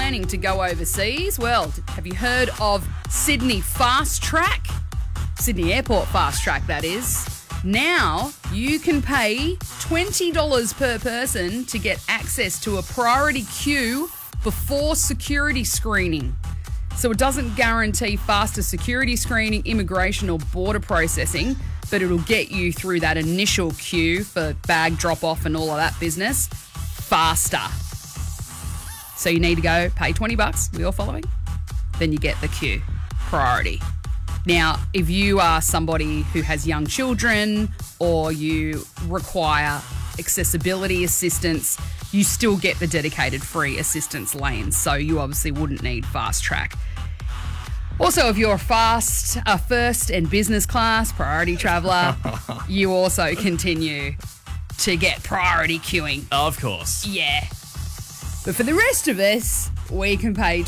planning to go overseas, well, have you heard of Sydney Fast Track? Sydney Airport Fast Track, that is. Now you can pay $20 per person to get access to a priority queue before security screening. So it doesn't guarantee faster security screening, immigration or border processing, but it'll get you through that initial queue for bag drop-off and all of that business faster. So you need to go pay $20, we all following? Then you get the queue, priority. Now, if you are somebody who has young children or you require accessibility assistance, you still get the dedicated free assistance lanes. So you obviously wouldn't need fast track. Also, if you're a first and business class priority traveller, you also continue to get priority queuing. Of course. Yeah. But for the rest of us, we can pay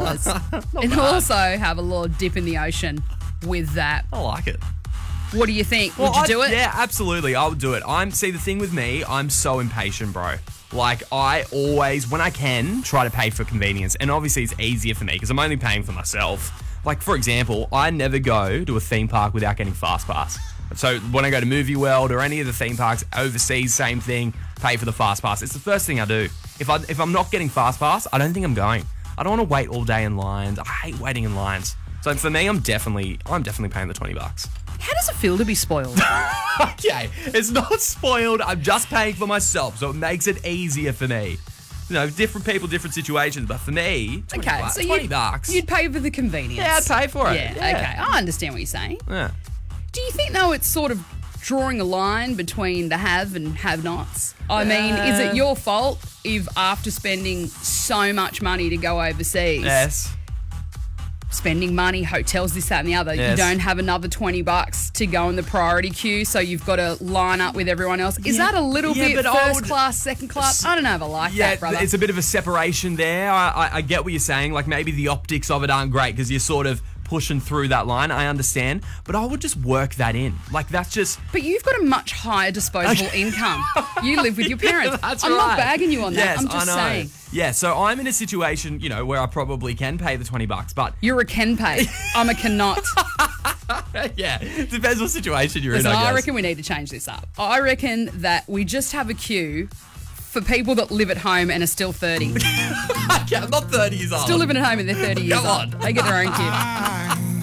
$20 and also have a little dip in the ocean with that. I like it. What do you think? Would you do it? Yeah, absolutely. I would do it. See, the thing with me, I'm so impatient, bro. Like, I always, when I can, try to pay for convenience. And obviously, it's easier for me because I'm only paying for myself. Like, for example, I never go to a theme park without getting Fast Pass. So when I go to Movie World or any of the theme parks overseas, same thing, pay for the Fast Pass. It's the first thing I do. If I'm not getting Fast Pass, I don't think I'm going. I don't want to wait all day in lines. I hate waiting in lines. So for me, I'm definitely paying the $20. How does it feel to be spoiled? Okay, it's not spoiled. I'm just paying for myself, so it makes it easier for me. You know, different people, different situations, but for me, $20. You'd pay for the convenience. Yeah, I'd pay for it. Yeah, okay. I understand what you're saying. Yeah. Do you think, though, it's sort of drawing a line between the have and have-nots? I mean, is it your fault if after spending so much money to go overseas... Yes. Spending money, hotels, this, that and the other, yes. You don't have another $20 to go in the priority queue, so you've got to line up with everyone else. Is that a little bit first class, second class? I don't know if I like that, brother. It's a bit of a separation there. I get what you're saying. Like, maybe the optics of it aren't great because you're sort of pushing through that line. I understand. But I would just work that in. Like, that's just... But you've got a much higher disposable income. You live with your parents. That's I'm right. not bagging you on that. Yes, I'm just saying. Yeah, so I'm in a situation, where I probably can pay the $20, but... You're a can pay. I'm a cannot. Yeah, depends what situation you're in, I guess. I reckon we need to change this up. I reckon that we just have a queue for people that live at home and are still 30. Okay, I'm not 30 years old. Still living at home and they're 30 years Come old. on. They get their own queue.